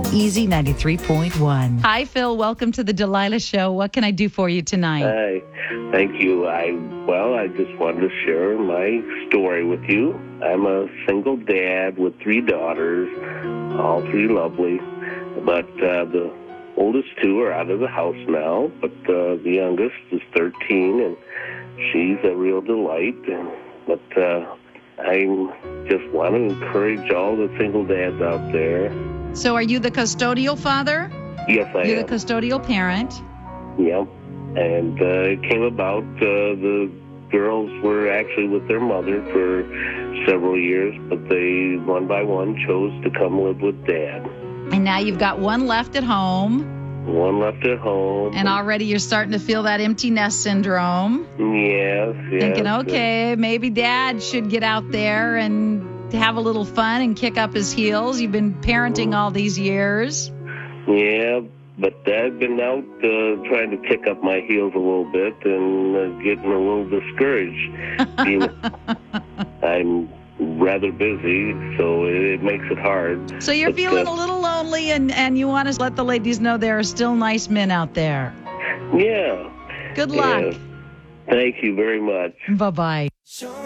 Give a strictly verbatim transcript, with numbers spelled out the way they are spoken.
Easy ninety-three point one. Hi, Phil. Welcome to the Delilah Show. What can I do for you tonight? Hi. Thank you. I Well, I just wanted to share my story with you. I'm a single dad with three daughters, all three lovely. But uh, the oldest two are out of the house now, but uh, the youngest is thirteen, and she's a real delight. And, but uh, I just want to encourage all the single dads out there. So are you the custodial father? Yes, I You're am. the custodial parent? Yep. And uh, it came about, uh, the girls were actually with their mother for several years, but they, one by one, chose to come live with Dad. And now you've got one left at home. One left at home. And already you're starting to feel that empty nest syndrome. Yes, yes. Thinking, okay, maybe Dad should get out there and have a little fun and kick up his heels. You've been parenting all these years. Yeah, but I've been out uh, trying to kick up my heels a little bit and uh, getting a little discouraged. You know, I'm rather busy, so it, it makes it hard. So you're but, feeling uh, a little lonely, and, and you want to let the ladies know there are still nice men out there. Yeah. Good luck. Yeah. Thank you very much. Bye-bye.